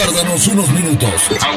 Aguárdanos unos minutos.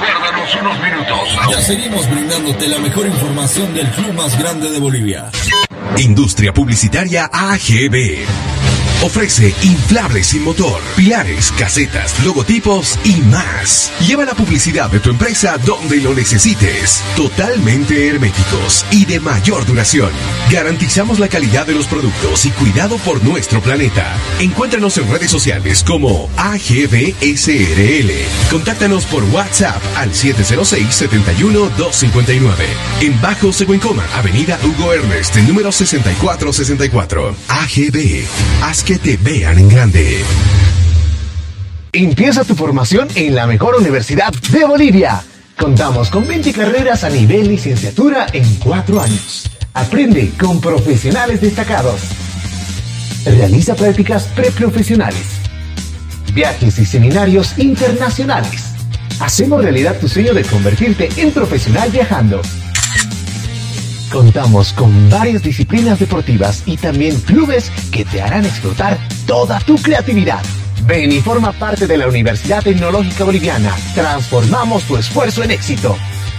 Ya seguimos brindándote la mejor información del club más grande de Bolivia. Industria Publicitaria AGB. Ofrece inflables sin motor, pilares, casetas, logotipos y más. Lleva la publicidad de tu empresa donde lo necesites. Totalmente herméticos y de mayor duración. Garantizamos la calidad de los productos y cuidado por nuestro planeta. Encuéntranos en redes sociales como AGB SRL. Contáctanos por WhatsApp al 706-71-259. En Bajo Seguencoma, Avenida Hugo Ernest, número 6464. AGB. Haz que te vean en grande. Empieza tu formación en la mejor universidad de Bolivia. Contamos con 20 carreras a nivel licenciatura en 4 años. Aprende con profesionales destacados. Realiza prácticas preprofesionales. Viajes y seminarios internacionales. Hacemos realidad tu sueño de convertirte en profesional viajando. Contamos con varias disciplinas deportivas y también clubes que te harán explotar toda tu creatividad. Ven y forma parte de la Universidad Tecnológica Boliviana. Transformamos tu esfuerzo en éxito.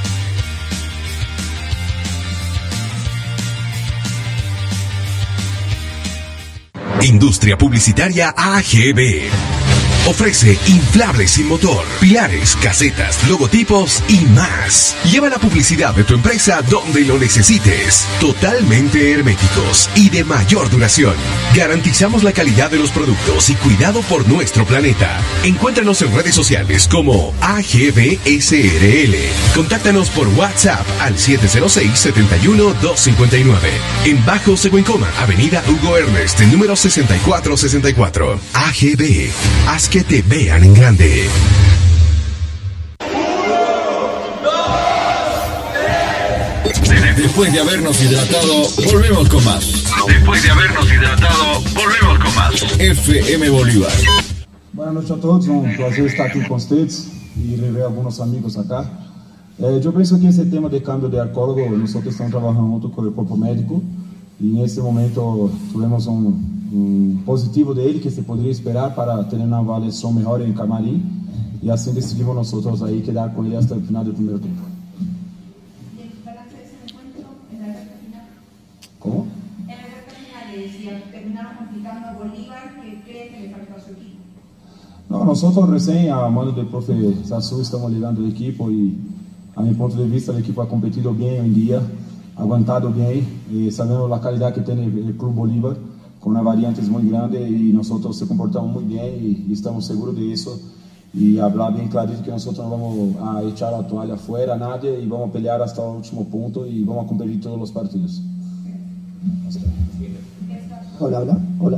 Industria Publicitaria AGB. Ofrece inflables sin motor, pilares, casetas, logotipos y más. Lleva la publicidad de tu empresa donde lo necesites. Totalmente herméticos y de mayor duración. Garantizamos la calidad de los productos y cuidado por nuestro planeta. Encuéntranos en redes sociales como AGB SRL. Contáctanos por WhatsApp al 706-71-259. En Bajo Seguencoma, Avenida Hugo Ernest, número 6464. AGB. Haz que te vean en grande. Después de habernos hidratado, volvemos con más. FM Bolívar. Buenas noches a todos, un placer estar aquí con ustedes y rever algunos amigos acá. Yo pienso que ese tema de cambio de arqueólogo, nosotros estamos trabajando junto con el cuerpo médico y en este momento tuvimos un positivo de él que se podría esperar para tener una avaliación mejor en el camarín y así decidimos nosotros ahí quedar con él hasta el final del primer tiempo. ¿El balance de ese encuentro en la recta final? ¿Cómo? En la recta final, si terminaron complicando a Bolívar, ¿qué cree que le faltó a su equipo? No, nosotros recién a mano del profe Sassu estamos ligando el equipo y a mi punto de vista el equipo ha competido bien hoy en día, aguantado bien, sabemos la calidad que tiene el Club Bolívar, con una variante muy grande y nosotros se comportamos muy bien y estamos seguros de eso y hablar bien clarito que nosotros no vamos a echar la toalla afuera a nadie y vamos a pelear hasta el último punto y vamos a competir todos los partidos. Hola.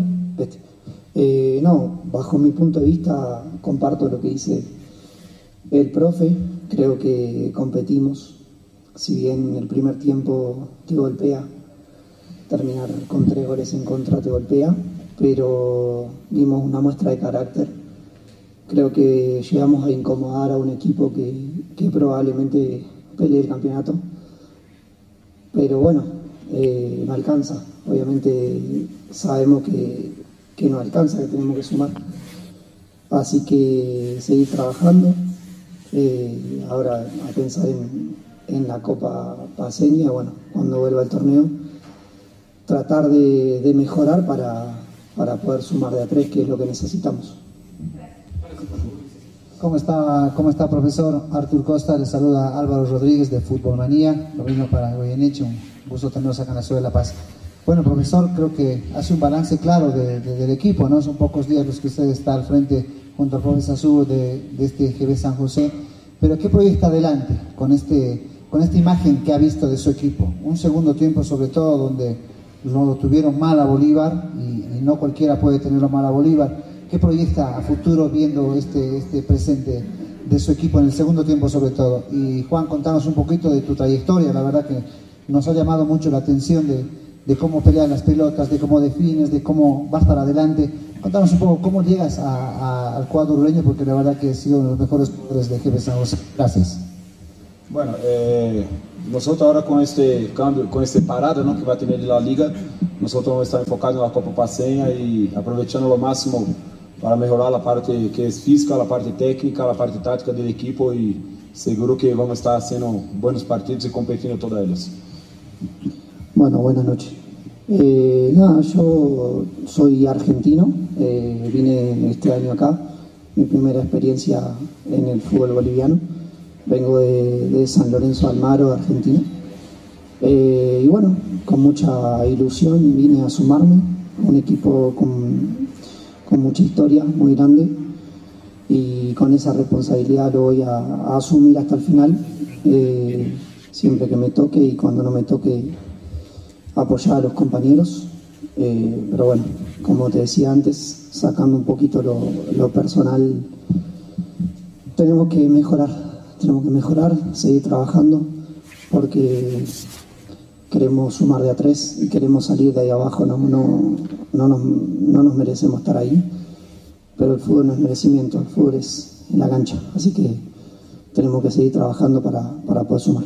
No, bajo mi punto de vista comparto lo que dice el profe, creo que competimos, si bien el primer tiempo te golpea, terminar con 3 goles en contra te golpea, pero dimos una muestra de carácter. Creo que llegamos a incomodar a un equipo que probablemente pelee el campeonato, pero bueno, no alcanza. Obviamente sabemos que no alcanza, que tenemos que sumar. Así que seguir trabajando, ahora a pensar en la Copa Paceña, bueno, cuando vuelva el torneo, tratar de mejorar para poder sumar de a 3, que es lo que necesitamos. ¿Cómo está, profesor? Artur Costa, le saluda Álvaro Rodríguez de Fútbol Manía, lo mismo para Goyeneche, un gusto tenerlos acá en la ciudad de La Paz. Bueno, profesor, creo que hace un balance claro del equipo, ¿no? Son pocos días los que usted está al frente junto al profesor Sassu de este GB San José, pero ¿qué proyecta adelante con esta imagen que ha visto de su equipo? Un segundo tiempo sobre todo donde no lo tuvieron mal a Bolívar y no cualquiera puede tenerlo mal a Bolívar. ¿Qué proyecta a futuro viendo este presente de su equipo en el segundo tiempo sobre todo? Y Juan, contanos un poquito de tu trayectoria, la verdad que nos ha llamado mucho la atención de cómo peleas las pelotas, de cómo defines, de cómo vas para adelante. Contanos un poco cómo llegas al cuadro uruguayo, porque la verdad que has sido uno de los mejores jugadores de GB San José. Gracias. Bueno, nosotros ahora con este cambio, con este parada, ¿no?, que va a tener la liga, nosotros vamos a estar enfocados en la Copa Paceña y aprovechando lo máximo mejorar la parte que es física, la parte técnica, la parte táctica del equipo y seguro que vamos a estar haciendo buenos partidos y compitiendo todas ellas. Bueno, buenas noches. Nada, yo soy argentino, vine este año acá, mi primera experiencia en el fútbol boliviano, vengo de San Lorenzo Almagro, Argentina, y bueno, con mucha ilusión vine a sumarme, un equipo con mucha historia, muy grande, y con esa responsabilidad lo voy a asumir hasta el final, siempre que me toque y cuando no me toque apoyar a los compañeros, pero bueno, como te decía antes, sacando un poquito lo personal, tenemos que mejorar, seguir trabajando, porque queremos sumar de a 3 y queremos salir de ahí abajo, no nos merecemos estar ahí, pero el fútbol no es merecimiento, el fútbol es en la cancha, así que tenemos que seguir trabajando para poder sumar.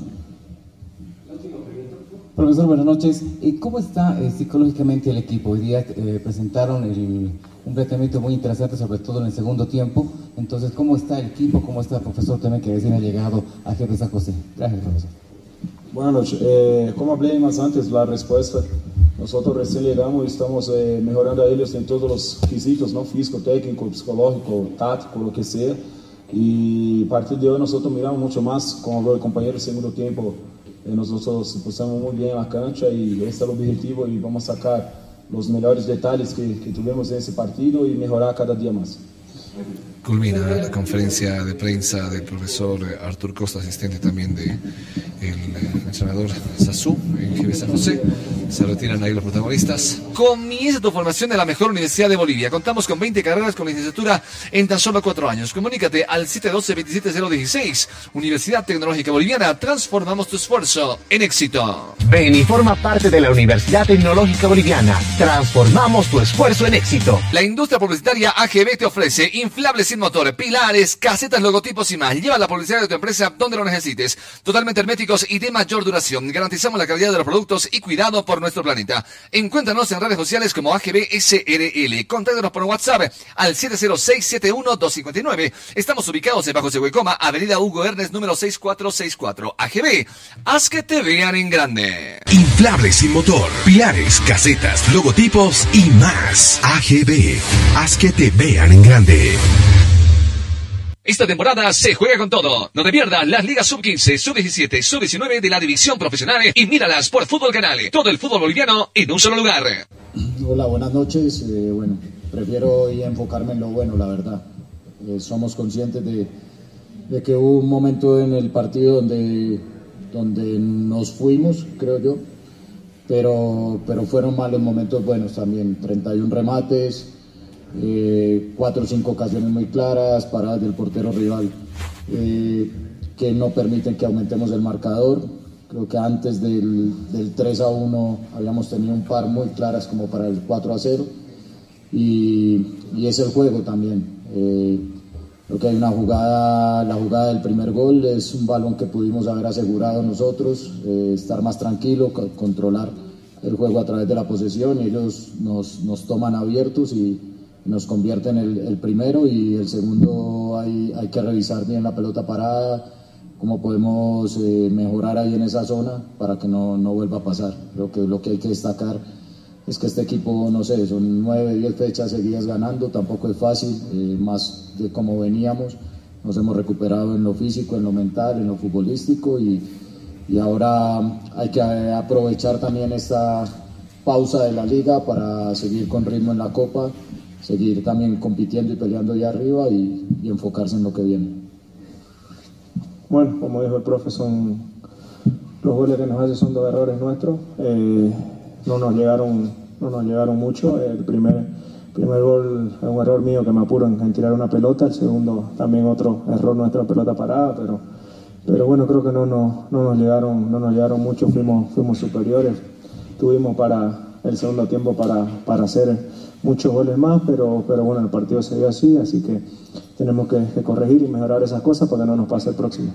Profesor, buenas noches. ¿Cómo está psicológicamente el equipo? Hoy día presentaron un planteamiento muy interesante, sobre todo en el segundo tiempo. Entonces, ¿cómo está el equipo? ¿Cómo está el profesor también que recién ha llegado a Jefe San José? Gracias, profesor. Buenas noches. Como hablé más antes, la respuesta, nosotros recién llegamos y estamos mejorando a ellos en todos los quesitos, ¿no? Físico, técnico, psicológico, táctico, lo que sea. Y a partir de hoy nosotros miramos mucho más, como habló el compañero, el segundo tiempo. Nosotros pusimos muy bien en la cancha y este es el objetivo y vamos a sacar los mejores detalles que tuvimos en ese partido y mejorar cada día más. Culmina la conferencia de prensa del profesor Artur Costa, asistente también del entrenador Sassou en GB San José. Se retiran ahí los protagonistas. Comienza tu formación en la mejor universidad de Bolivia. Contamos con 20 carreras con licenciatura en tan solo 4 años. Comunícate al 712-27016. Universidad Tecnológica Boliviana. Transformamos tu esfuerzo en éxito. Ven y forma parte de la Universidad Tecnológica Boliviana. Transformamos tu esfuerzo en éxito. La industria publicitaria AGB te ofrece inflables sin motor, pilares, casetas, logotipos y más. Lleva la publicidad de tu empresa donde lo necesites. Totalmente herméticos y de mayor duración. Garantizamos la calidad de los productos y cuidado por nuestro planeta. Encuéntranos en redes sociales como AGB SRL. Contáctanos por WhatsApp al 706-71-259. Estamos ubicados en Bajo Sehuecoma, Avenida Hugo Ernest, número 6464. AGB, haz que te vean en grande. Inflables sin motor, pilares, casetas, logotipos y más. AGB, haz que te vean en grande. Esta temporada se juega con todo. No te pierdas las ligas sub-15, sub-17, sub-19 de la división profesional y míralas por Fútbol Canal. Todo el fútbol boliviano en un solo lugar. Hola, buenas noches. Bueno, prefiero hoy enfocarme en lo bueno, la verdad. Somos conscientes de que hubo un momento en el partido donde nos fuimos, creo yo, pero fueron malos momentos buenos también. 31 remates. 4 o 5 ocasiones muy claras, paradas del portero rival que no permiten que aumentemos el marcador. Creo que antes del 3-1 habíamos tenido un par muy claras como para el 4-0 y es el juego también. Creo que hay una jugada, la jugada del primer gol es un balón que pudimos haber asegurado nosotros, estar más tranquilo, controlar el juego a través de la posesión. Ellos nos toman abiertos y nos convierten el primero, y el segundo hay que revisar bien la pelota parada, cómo podemos mejorar ahí en esa zona para que no vuelva a pasar. Creo que lo que hay que destacar es que este equipo, no sé, son 9, 10 fechas seguidas ganando, tampoco es fácil, más de cómo veníamos. Nos hemos recuperado en lo físico, en lo mental, en lo futbolístico y ahora hay que aprovechar también esta pausa de la liga para seguir con ritmo en la Copa, seguir también compitiendo y peleando allá arriba y enfocarse en lo que viene. Bueno, como dijo el profe, los goles que nos hace son 2 errores nuestros. No nos llegaron mucho. El primer gol es un error mío que me apuro en tirar una pelota. El segundo también otro error nuestro, pelota parada, pero bueno, creo que no nos llegaron mucho. Fuimos superiores. Tuvimos para el segundo tiempo para hacer muchos goles más, pero bueno, el partido se dio así que tenemos que corregir y mejorar esas cosas para que no nos pase el próximo.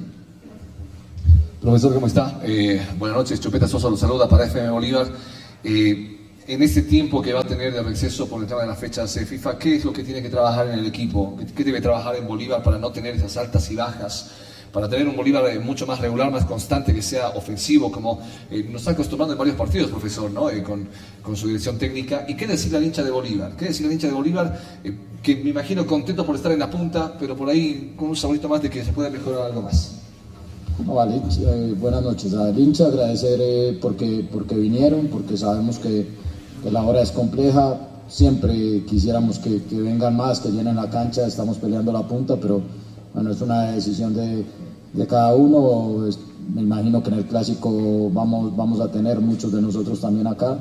Profesor, ¿cómo está? Buenas noches, Chupeta Sosa lo saluda para FM Bolívar. en este tiempo que va a tener de receso por el tema de las fechas FIFA, ¿qué es lo que tiene que trabajar en el equipo? ¿Qué debe trabajar en Bolívar para no tener esas altas y bajas? Para tener un Bolívar mucho más regular, más constante, que sea ofensivo, como nos está acostumbrando en varios partidos, profesor, ¿no? Con su dirección técnica. ¿Y qué decirle al hincha de Bolívar? ¿Qué decirle al hincha de Bolívar? Que me imagino contento por estar en la punta, pero por ahí con un saborito más de que se pueda mejorar algo más. No, vale, buenas noches. Al hincha agradecer porque vinieron, porque sabemos que la hora es compleja. Siempre quisiéramos que vengan más, que llenen la cancha, estamos peleando la punta, pero bueno, es una decisión de cada uno. Me imagino que en el clásico vamos a tener muchos de nosotros también acá,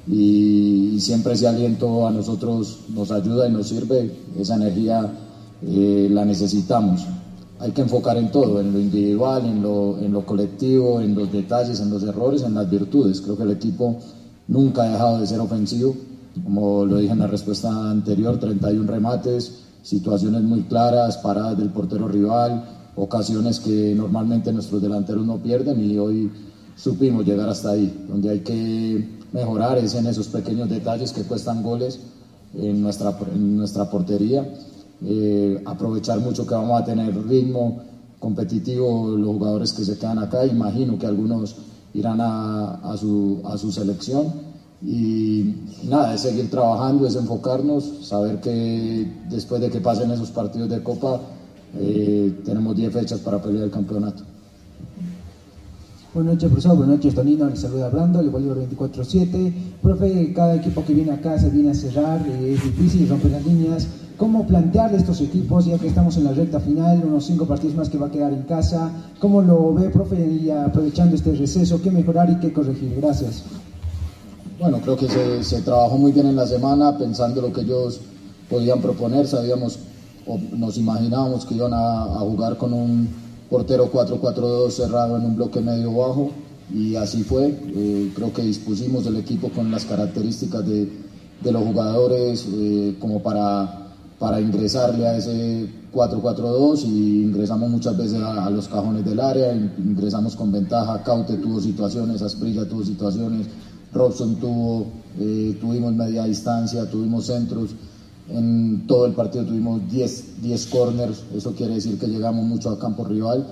y siempre ese aliento a nosotros nos ayuda y nos sirve. Esa energía la necesitamos. Hay que enfocar en todo, en lo individual, en lo colectivo, en los detalles, en los errores, en las virtudes. Creo que el equipo nunca ha dejado de ser ofensivo, como lo dije en la respuesta anterior: 31 remates, situaciones muy claras, paradas del portero rival, ocasiones que normalmente nuestros delanteros no pierden, y hoy supimos llegar hasta ahí. Donde hay que mejorar es en esos pequeños detalles que cuestan goles en nuestra portería. Aprovechar mucho que vamos a tener ritmo competitivo los jugadores que se quedan acá. Imagino que algunos irán a su selección. Y nada, es seguir trabajando, es enfocarnos, saber que después de que pasen esos partidos de Copa tenemos 10 fechas para pelear el campeonato. Buenas noches, profesor. Buenas noches, Tonino. Le saluda Brando, el Bolívar 24/7. Profe, cada equipo que viene acá se viene a cerrar, es difícil romper las líneas. ¿Cómo plantearle a estos equipos, ya que estamos en la recta final, unos 5 partidos más que va a quedar en casa? ¿Cómo lo ve, profe, y aprovechando este receso, qué mejorar y qué corregir? Gracias. Bueno, creo que se trabajó muy bien en la semana, pensando lo que ellos podían proponer. Sabíamos o nos imaginábamos que iban a jugar con un portero 4-4-2 cerrado en un bloque medio bajo, y así fue. Creo que dispusimos el equipo con las características de los jugadores como para ingresarle a ese 4-4-2, y ingresamos muchas veces a los cajones del área, ingresamos con ventaja. Caute tuvo situaciones, Asprilla tuvo situaciones, Robson tuvimos media distancia, tuvimos centros. En todo el partido tuvimos 10 corners, eso quiere decir que llegamos mucho a campo rival.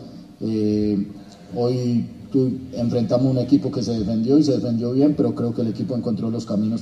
Hoy enfrentamos un equipo que se defendió y se defendió bien, pero creo que el equipo encontró los caminos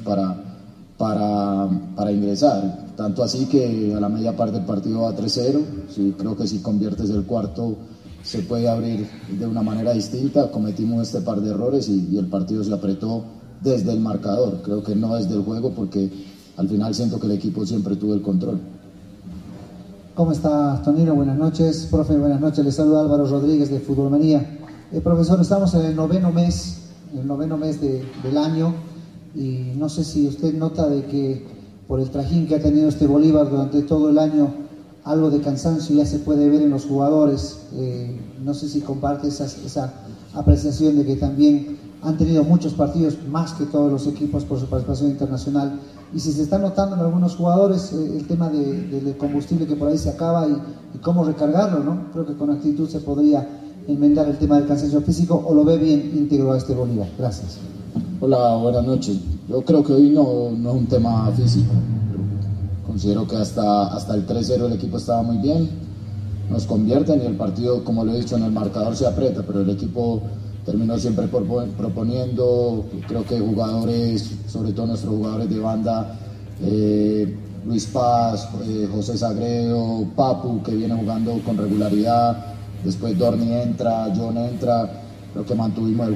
para ingresar. Tanto así que a la media parte del partido va 3-0. Sí, creo que si conviertes el cuarto se puede abrir de una manera distinta. Cometimos este par de errores y el partido se apretó desde el marcador. Creo que no desde el juego, porque al final siento que el equipo siempre tuvo el control. ¿Cómo está, Tonino? Buenas noches. Profe, buenas noches. Le saluda Álvaro Rodríguez de Fútbol Manía. Profesor, estamos en el noveno mes del año, y no sé si usted nota de que por el trajín que ha tenido este Bolívar durante todo el año, algo de cansancio ya se puede ver en los jugadores. No sé si comparte esa apreciación de que también han tenido muchos partidos, más que todos los equipos, por su participación internacional, y si se está notando en algunos jugadores el tema del combustible que por ahí se acaba, y cómo recargarlo, ¿no? Creo que con actitud se podría enmendar el tema del cansancio físico, o lo ve bien íntegro a este Bolívar. Gracias. Hola, buenas noches. Yo creo que hoy no es un tema físico. Considero que hasta el 3-0 el equipo estaba muy bien, nos convierten y el partido, como lo he dicho, en el marcador se aprieta, pero el equipo terminó siempre proponiendo. Creo que jugadores, sobre todo nuestros jugadores de banda, Luis Paz, José Sagredo, Papu, que viene jugando con regularidad, después Dorni entra, John entra. Creo que mantuvimos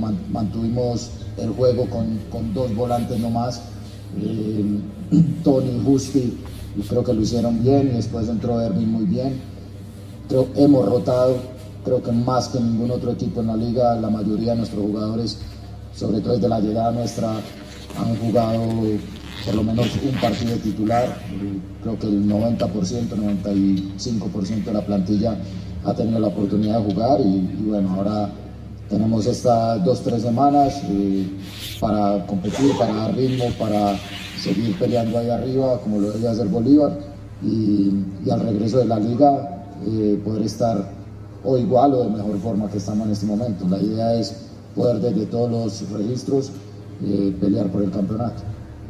el juego con 2 volantes nomás, Tony, Justi, y creo que lo hicieron bien, y después entró Erwin muy bien. Creo que hemos rotado, creo que más que ningún otro equipo en la liga. La mayoría de nuestros jugadores, sobre todo desde la llegada nuestra, han jugado por lo menos un partido de titular. Creo que el 90%, 95% de la plantilla ha tenido la oportunidad de jugar, y bueno, ahora tenemos estas 2-3 semanas para competir, para dar ritmo, para seguir peleando ahí arriba como lo debe hacer Bolívar, y al regreso de la liga poder estar o igual o de mejor forma que estamos en este momento. La idea es poder desde todos los registros pelear por el campeonato.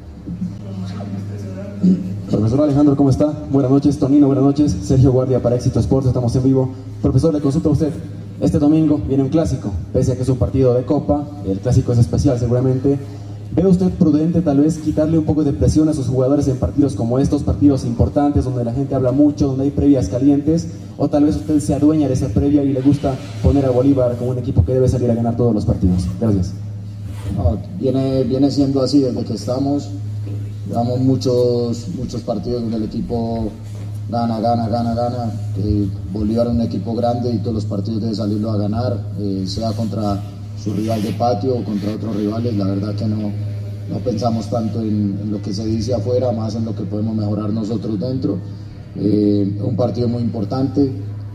Profesor Alejandro, ¿cómo está? Buenas noches, Tonino, buenas noches. Sergio Guardia para Éxito Sports, estamos en vivo. Profesor, le consulto a usted. Este domingo viene un clásico, pese a que es un partido de Copa, el clásico es especial seguramente. ¿Ve usted prudente tal vez quitarle un poco de presión a sus jugadores en partidos como estos, partidos importantes donde la gente habla mucho, donde hay previas calientes? ¿O tal vez usted se adueña de esa previa y le gusta poner a Bolívar como un equipo que debe salir a ganar todos los partidos? Gracias. No, viene siendo así desde que estamos. Llevamos muchos partidos donde el equipo gana. Bolívar es un equipo grande y todos los partidos debe salirlo a ganar, sea contra su rival de patio o contra otros rivales. La verdad que no pensamos tanto en lo que se dice afuera, más en lo que podemos mejorar nosotros dentro. Un partido muy importante,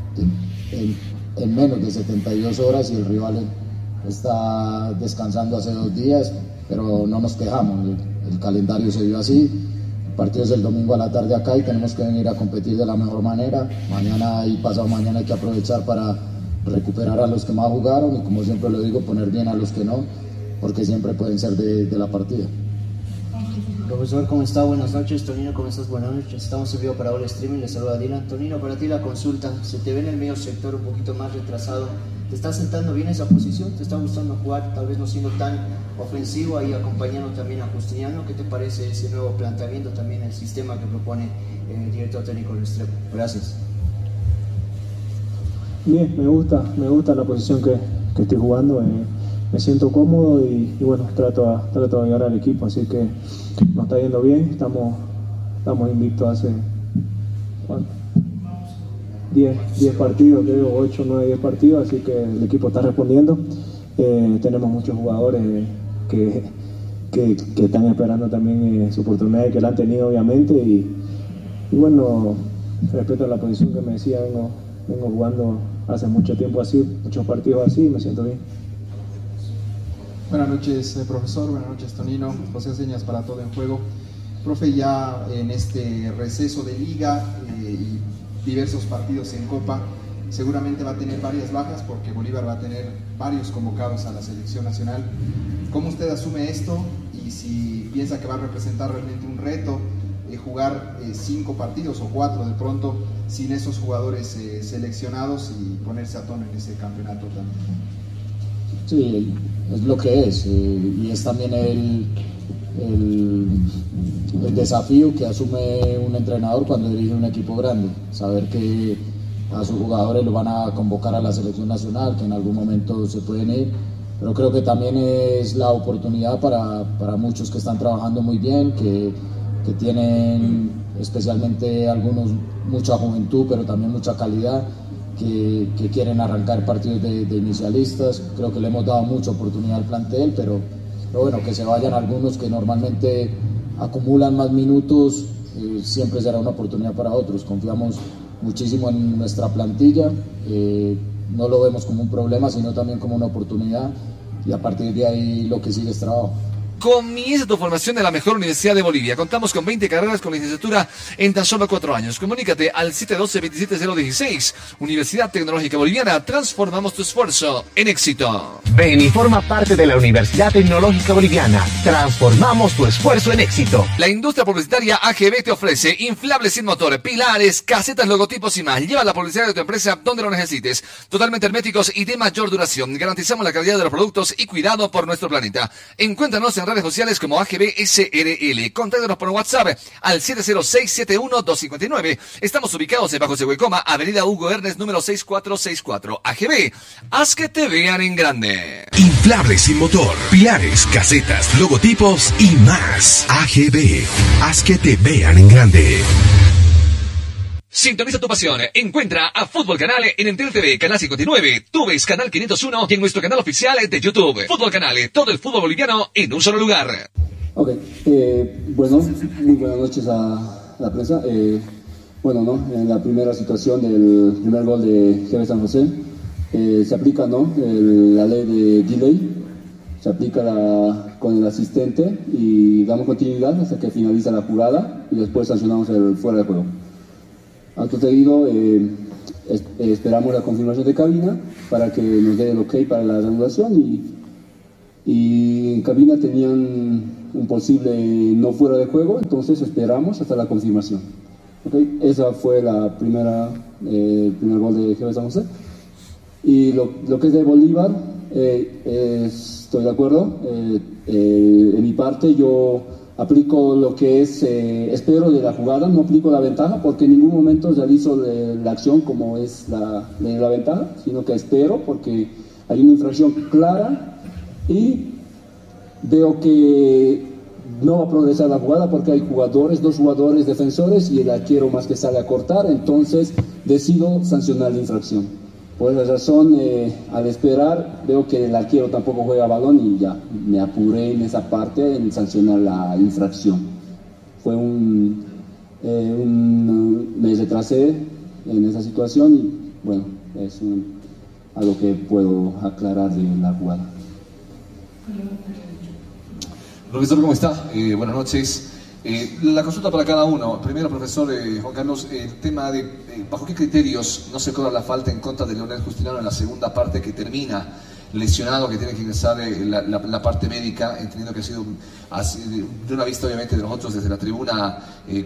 en menos de 72 horas y el rival está descansando hace 2 días, pero no nos quejamos. El calendario se dio así. El partido es el domingo a la tarde acá y tenemos que venir a competir de la mejor manera. Mañana y pasado mañana hay que aprovechar para recuperar a los que más jugaron y, como siempre lo digo, poner bien a los que no, porque siempre pueden ser de la partida. Profesor, ¿cómo está? Buenas noches. Tonino, ¿cómo estás? Buenas noches. Estamos en vivo para All Streaming. Le saluda Dylan. Tonino, para ti la consulta. Se te ve en el medio sector un poquito más retrasado. ¿Te está sentando bien esa posición? ¿Te está gustando jugar, tal vez no siendo tan ofensivo, ahí acompañando también a Justiniano? ¿Qué te parece ese nuevo planteamiento, también el sistema que propone el director técnico Restrepo? Gracias. Bien, me gusta la posición que estoy jugando. Me siento cómodo y bueno, trato de ayudar al equipo, así que nos está yendo bien. Estamos invictos hace 10 partidos, creo, 8, 9, 10 partidos, así que el equipo está respondiendo. Tenemos muchos jugadores que están esperando también su oportunidad, que la han tenido obviamente, y bueno, respecto a la posición que me decía, vengo jugando hace mucho tiempo así, muchos partidos así, y me siento bien. Buenas noches, profesor. Buenas noches, Tonino. José Señas para Todo en Juego. Profe, ya en este receso de liga y diversos partidos en Copa, seguramente va a tener varias bajas porque Bolívar va a tener varios convocados a la selección nacional. ¿Cómo usted asume esto y si piensa que va a representar realmente un reto jugar 5 partidos o 4 de pronto sin esos jugadores seleccionados y ponerse a tono en ese campeonato también? Sí, es lo que es, y es también el desafío que asume un entrenador cuando dirige un equipo grande, saber que a sus jugadores lo van a convocar a la selección nacional, que en algún momento se pueden ir, pero creo que también es la oportunidad para muchos que están trabajando muy bien, que tienen especialmente algunos mucha juventud, pero también mucha calidad, que quieren arrancar partidos de inicialistas. Creo que le hemos dado mucha oportunidad al plantel, pero bueno, que se vayan algunos que normalmente acumulan más minutos, siempre será una oportunidad para otros. Confiamos muchísimo en nuestra plantilla, no lo vemos como un problema, sino también como una oportunidad, y a partir de ahí lo que sigue es trabajo. Comienza tu formación en la mejor universidad de Bolivia. Contamos con 20 carreras con licenciatura en tan solo 4 años. Comunícate al 712-27016. Universidad Tecnológica Boliviana. Transformamos tu esfuerzo en éxito. Ven y forma parte de la Universidad Tecnológica Boliviana. Transformamos tu esfuerzo en éxito. La industria publicitaria AGB te ofrece inflables sin motor, pilares, casetas, logotipos y más. Lleva la publicidad de tu empresa donde lo necesites. Totalmente herméticos y de mayor duración. Garantizamos la calidad de los productos y cuidado por nuestro planeta. Encuéntranos en redes sociales como AGB SRL. Contáctanos por WhatsApp al 706-71259. Estamos ubicados en Bajo Sehuecoma, Avenida Hugo Ernest, número 6464. AGB, haz que te vean en grande. Inflables sin motor, pilares, casetas, logotipos y más. AGB, haz que te vean en grande. Sintoniza tu pasión. Encuentra a Fútbol Canal en Entel TV, Canal 59, Tuves, Canal 501 y en nuestro canal oficial de YouTube. Fútbol Canal, todo el fútbol boliviano en un solo lugar. Ok, bueno, muy buenas noches a la prensa. En la primera situación del primer gol de GB San José, se aplica la ley de delay, se aplica con el asistente y damos continuidad hasta que finaliza la jugada y después sancionamos el fuera de juego. Acto seguido, esperamos la confirmación de cabina para que nos dé el ok para la reanudación y en cabina tenían un posible no fuera de juego, entonces esperamos hasta la confirmación. ¿Okay? Esa fue el primer gol de GB San José. Y lo que es de Bolívar, estoy de acuerdo. En mi parte yo aplico lo que es, espero de la jugada, no aplico la ventaja porque en ningún momento realizo la acción como es la ventaja, sino que espero porque hay una infracción clara y veo que no va a progresar la jugada porque hay dos jugadores defensores y el arquero más que sale a cortar, entonces decido sancionar la infracción. Por esa razón, al esperar, veo que el arquero tampoco juega balón y ya me apuré en esa parte en sancionar la infracción. Fue me retrasé en esa situación y bueno, es algo que puedo aclarar de la jugada. Profesor, ¿cómo está? Buenas noches. La consulta para cada uno. Primero, profesor Juan Carlos, el tema de bajo qué criterios no se cobra la falta en contra de Leonel Justiniano en la segunda parte que termina lesionado, que tiene que ingresar la parte médica, entendiendo que ha sido de una vista obviamente de nosotros desde la tribuna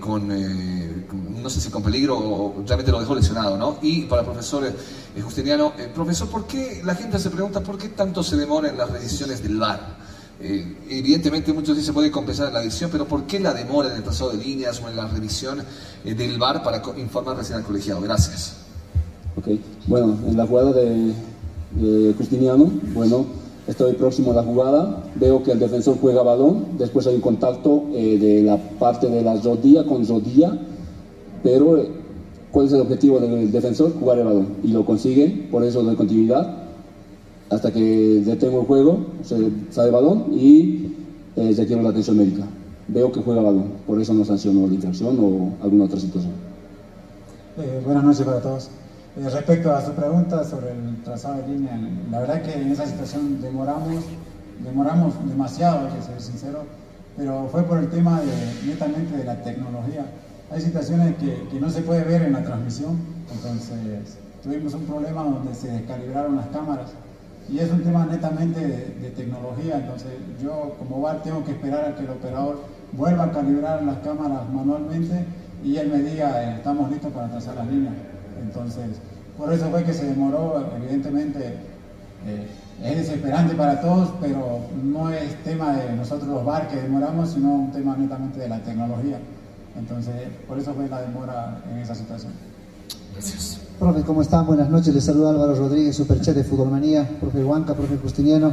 no sé si con peligro o realmente lo dejó lesionado, ¿no? Y para el profesor Justiniano, profesor, ¿por qué la gente se pregunta por qué tanto se demora en las decisiones del VAR? Evidentemente muchos dicen se puede compensar en la edición, pero ¿por qué la demora en el trazado de líneas o en la revisión del VAR para informar recién al colegiado? Gracias. Ok, bueno, en la jugada de Justiniano, bueno, estoy próximo a la jugada, veo que el defensor juega balón, después hay un contacto de la parte de la rodilla con rodilla, pero ¿cuál es el objetivo del defensor? Jugar el balón, y lo consigue, por eso doy continuidad hasta que detengo el juego, se sale el balón y requiero la atención médica. Veo que juega balón, por eso no sanciono la infracción o alguna otra situación. Buenas noches para todos. Respecto a su pregunta sobre el trazado de línea, la verdad que en esa situación demoramos demasiado, hay que ser sincero, pero fue por el tema netamente de la tecnología. Hay situaciones que no se puede ver en la transmisión, entonces tuvimos un problema donde se descalibraron las cámaras. Y es un tema netamente de tecnología, entonces yo como VAR tengo que esperar a que el operador vuelva a calibrar las cámaras manualmente y él me diga estamos listos para trazar las líneas. Entonces, por eso fue que se demoró, evidentemente es desesperante para todos, pero no es tema de nosotros los VAR que demoramos, sino un tema netamente de la tecnología. Entonces, por eso fue la demora en esa situación. Gracias. Profe, ¿cómo están? Buenas noches, les saluda Álvaro Rodríguez, Superchat de Fútbol Manía, profe Huanca, profe Justiniano.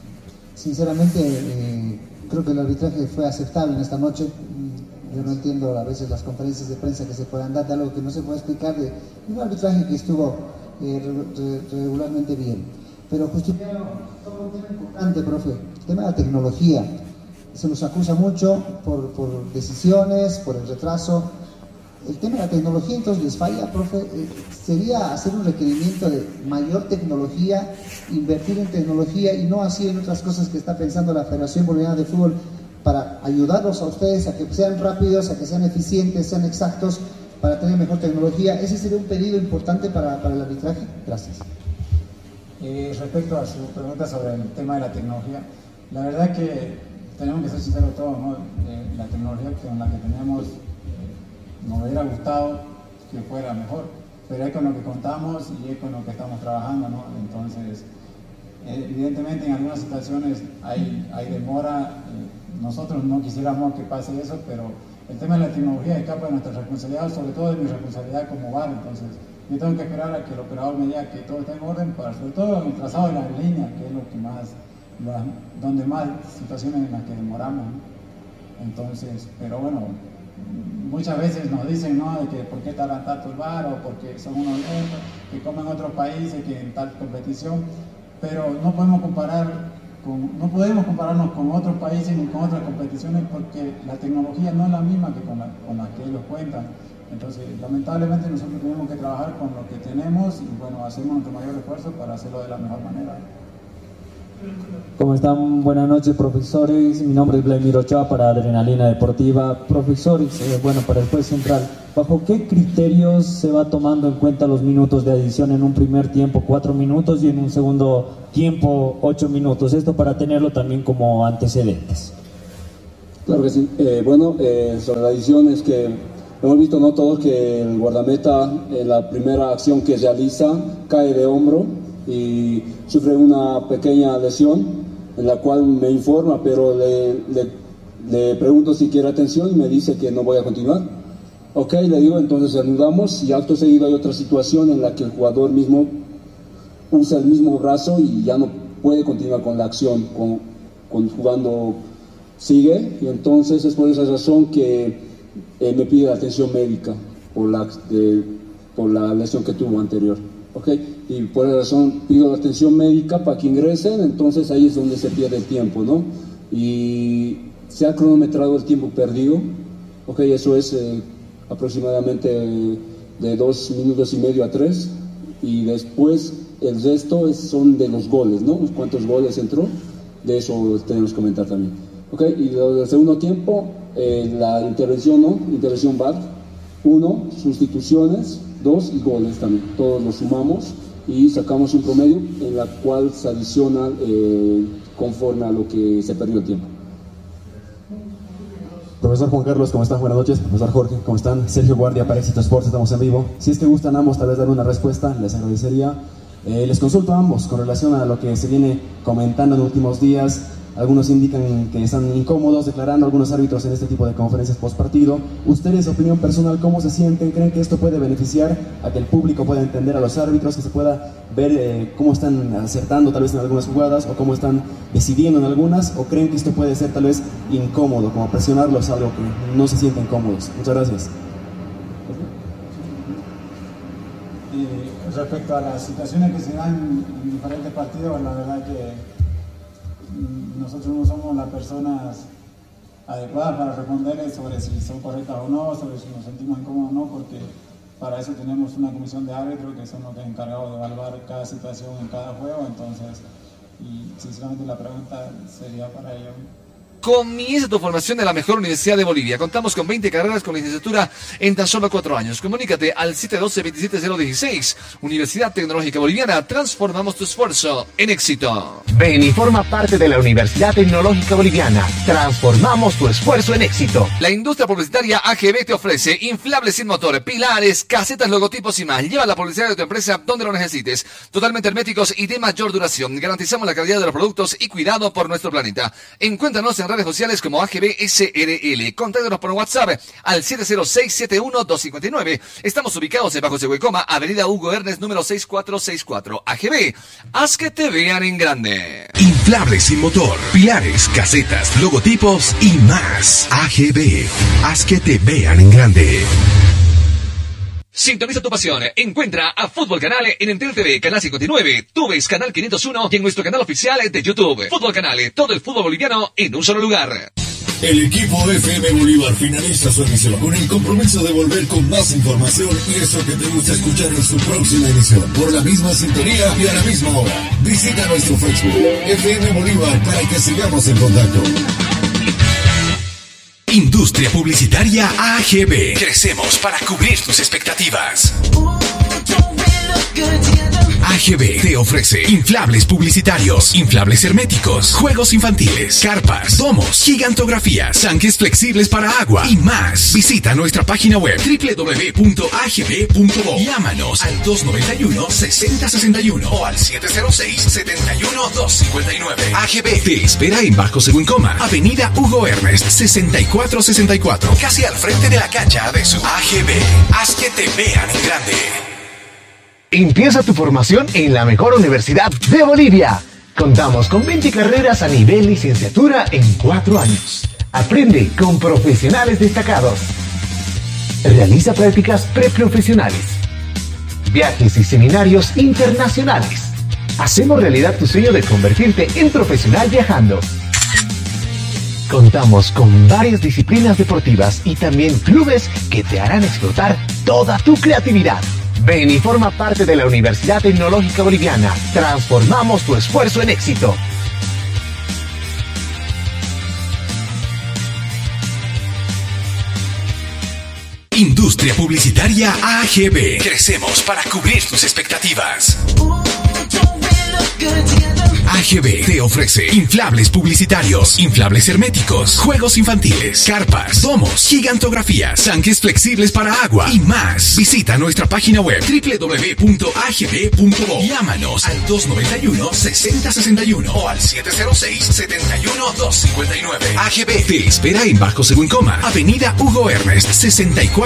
Sinceramente, creo que el arbitraje fue aceptable en esta noche. Yo no entiendo a veces las conferencias de prensa que se puedan dar de algo que no se puede explicar, de un arbitraje que estuvo regularmente bien. Pero Justiniano, todo un tema importante, profe, el tema de la tecnología. Se nos acusa mucho por decisiones, por el retraso. El tema de la tecnología entonces les falla, profe. Sería hacer un requerimiento de mayor tecnología, invertir en tecnología y no así en otras cosas que está pensando la Federación Boliviana de Fútbol para ayudarlos a ustedes a que sean rápidos, a que sean eficientes, sean exactos, para tener mejor tecnología. Ese sería un pedido importante para el arbitraje. Gracias. Respecto a su pregunta sobre el tema de la tecnología, la verdad que tenemos que ser sinceros todos, ¿no? La tecnología con la que tenemos nos hubiera gustado que fuera mejor, pero es con lo que contamos y es con lo que estamos trabajando, ¿no? Entonces, evidentemente en algunas situaciones hay demora, nosotros no quisiéramos que pase eso, pero el tema de la tecnología escapa de nuestra responsabilidad, sobre todo de mi responsabilidad como VAR, entonces yo tengo que esperar a que el operador me diga que todo está en orden, sobre todo en el trazado de las líneas, que es lo que más, donde más situaciones en las que demoramos, ¿no? Entonces, pero bueno, muchas veces nos dicen, ¿no?, de que por qué tardan tanto el VAR o porque son unos lentos, que como en otros países, que en tal competición, pero no podemos compararnos con otros países ni con otras competiciones porque la tecnología no es la misma que con la que ellos cuentan. Entonces, lamentablemente nosotros tenemos que trabajar con lo que tenemos y bueno, hacemos nuestro mayor esfuerzo para hacerlo de la mejor manera. ¿Cómo están? Buenas noches, profesores. Mi nombre es Vladimir Ochoa para Adrenalina Deportiva. Profesores, para el juez central, ¿bajo qué criterios se va tomando en cuenta los minutos de adición en un primer tiempo, 4 minutos, y en un segundo tiempo, 8 minutos? Esto para tenerlo también como antecedentes. Claro que sí. Sobre la adición es que hemos visto, ¿no?, todos que el guardameta en la primera acción que realiza cae de hombro y sufre una pequeña lesión, en la cual me informa, pero le pregunto si quiere atención y me dice que no voy a continuar. Ok, le digo, entonces reanudamos, y acto seguido hay otra situación en la que el jugador mismo usa el mismo brazo y ya no puede continuar con la acción, jugando sigue, y entonces es por esa razón que me pide atención médica por la lesión que tuvo anterior. Okay. Y por esa razón pido la atención médica para que ingresen, entonces ahí es donde se pierde el tiempo, ¿no? Y se ha cronometrado el tiempo perdido, okay, eso es aproximadamente de 2 minutos y medio a 3, y después el resto son de los goles, ¿no? ¿Cuántos goles entró? De eso tenemos que comentar también. Okay. Y lo del segundo tiempo, la intervención, ¿no? Intervención VAR, 1, sustituciones, 2 y goles también. Todos los sumamos y sacamos un promedio en la cual se adiciona conforme a lo que se perdió el tiempo. Profesor Juan Carlos, ¿cómo están? Buenas noches. Profesor Jorge, ¿cómo están? Sergio Guardia para Éxito Sports, estamos en vivo. Si es que gustan ambos tal vez dar una respuesta, les agradecería. Les consulto a ambos con relación a lo que se viene comentando en los últimos días. Algunos indican que están incómodos declarando algunos árbitros en este tipo de conferencias post partido. Ustedes, opinión personal, ¿cómo se sienten? ¿Creen que esto puede beneficiar a que el público pueda entender a los árbitros, que se pueda ver cómo están acertando tal vez en algunas jugadas o cómo están decidiendo en algunas? ¿O creen que esto puede ser tal vez incómodo, como presionarlos, algo que no se sienten cómodos? Muchas gracias. Respecto a las situaciones que se dan en diferentes partidos, la verdad que nosotros no somos las personas adecuadas para responderles sobre si son correctas o no, sobre si nos sentimos incómodos o no, porque para eso tenemos una comisión de árbitros que son los que encargados de evaluar cada situación en cada juego. Entonces, y sinceramente la pregunta sería para ellos. Comienza tu formación en la mejor universidad de Bolivia. Contamos con 20 carreras con licenciatura en tan solo 4 años. Comunícate al 712-27016. Universidad Tecnológica Boliviana. Transformamos tu esfuerzo en éxito. Ven y forma parte de la Universidad Tecnológica Boliviana. Transformamos tu esfuerzo en éxito. La industria publicitaria AGB te ofrece inflables sin motor, pilares, casetas, logotipos y más. Lleva la publicidad de tu empresa donde lo necesites. Totalmente herméticos y de mayor duración. Garantizamos la calidad de los productos y cuidado por nuestro planeta. Encuéntranos en redes sociales como AGB SRL. Contáctanos por WhatsApp al 706-71259. Estamos ubicados en Bajo Sehuecoma, Avenida Hugo Ernest, número 6464. AGB, haz que te vean en grande. Inflables sin motor, pilares, casetas, logotipos y más. AGB, haz que te vean en grande. Sintoniza tu pasión. Encuentra a Fútbol Canal en Entel TV, Canal 59, Tuves, Canal 501 y en nuestro canal oficial de YouTube. Fútbol Canal, todo el fútbol boliviano en un solo lugar. El equipo FM Bolívar finaliza su emisión con el compromiso de volver con más información y eso que te gusta escuchar en su próxima emisión. Por la misma sintonía y a la misma hora. Visita nuestro Facebook, FM Bolívar, para que sigamos en contacto. Industria Publicitaria AGB. Crecemos para cubrir tus expectativas. AGB te ofrece inflables publicitarios, inflables herméticos, juegos infantiles, carpas, domos, gigantografías, tanques flexibles para agua y más. Visita nuestra página web www.agb.bo. Llámanos al 291-6061 o al 706-71259. AGB te espera en Bajo Sehuencoma, Avenida Hugo Ernest, 6464, casi al frente de la cancha de su AGB. Haz que te vean en grande. Empieza tu formación en la mejor universidad de Bolivia. Contamos con 20 carreras a nivel licenciatura en 4 años. Aprende con profesionales destacados. Realiza prácticas preprofesionales. Viajes y seminarios internacionales. Hacemos realidad tu sueño de convertirte en profesional viajando. Contamos con varias disciplinas deportivas y también clubes que te harán explotar toda tu creatividad. Ven y forma parte de la Universidad Tecnológica Boliviana. Transformamos tu esfuerzo en éxito. Industria Publicitaria AGB. Crecemos para cubrir tus expectativas. AGB te ofrece inflables publicitarios, inflables herméticos, juegos infantiles, carpas, domos, gigantografías, tanques flexibles para agua y más. Visita nuestra página web www.agb.bo. Llámanos al 291-6061 o al 706-71-259. AGB te espera en Bajo Según Coma, Avenida Hugo Ernest, 64.